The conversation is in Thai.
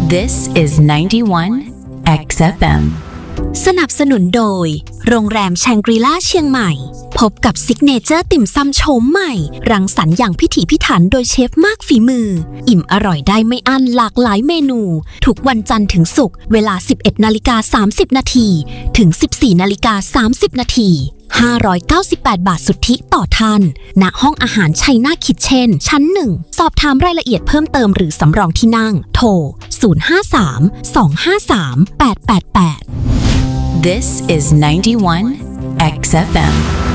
This is 91 XFM สนับสนุนโดยโรงแรมแชงกรีล่าเชียงใหม่พบกับซิกเนเจอร์ติ่มซำโฉมใหม่รังสรรค์อย่างพิถีพิถันโดยเชฟมากฝีมืออิ่มอร่อยได้ไม่อั้นหลากหลายเมนูทุกวันจันทร์ถึงศุกร์เวลา 11:30 น.ถึง 14:30 น.598 บาทสุทธิต่อท่านณห้องอาหารชัยนาคิทเช่นชั้น 1สอบถามรายละเอียดเพิ่มเติมหรือสำรองที่นั่งโทร 053 253 888 This is 91 XFM